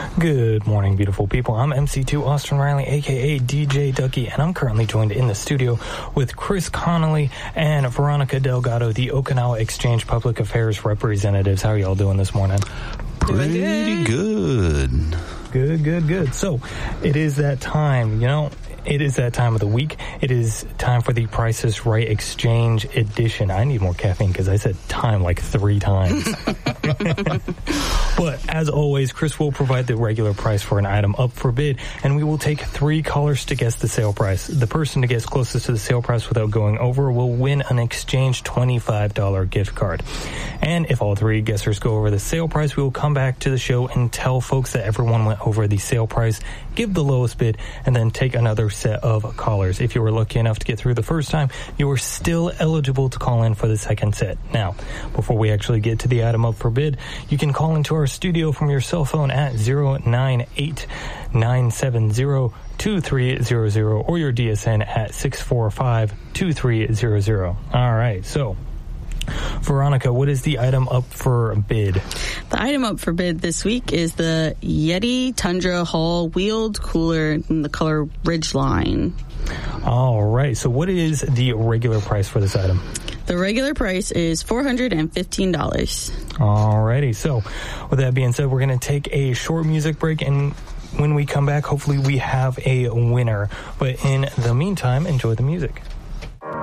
Good morning, beautiful people. I'm MC2 Austin Riley, a.k.a. DJ Ducky, and I'm currently joined in the studio with Chris Connolly and Veronica Delgado, the Okinawa Exchange Public Affairs representatives. How are y'all doing this morning? Pretty good. Good. So, it is that time, it is that time of the week. It is time for the Price is Right Exchange Edition. I need more caffeine because I said time like 3 times. But as always, Chris will provide the regular price for an item up for bid, and we will take 3 callers to guess the sale price. The person to guess closest to the sale price without going over will win an Exchange $25 gift card. And if all 3 guessers go over the sale price, we will come back to the show and tell folks that everyone went over the sale price, give the lowest bid, and then take another set of callers. If you were lucky enough to get through the first time, you are still eligible to call in for the second set. Now, before we actually get to the item up for bid, you can call into our studio from your cell phone at 098-970-2300 or your DSN at 645-2300. All right, so Veronica, what is the item up for bid? The item up for bid this week is the Yeti Tundra Hall Wheeled Cooler in the color Ridgeline. All right, so what is the regular price for this item? The regular price is $415. All righty, so with that being said, we're going to take a short music break, and when we come back, hopefully we have a winner. But in the meantime, enjoy the music.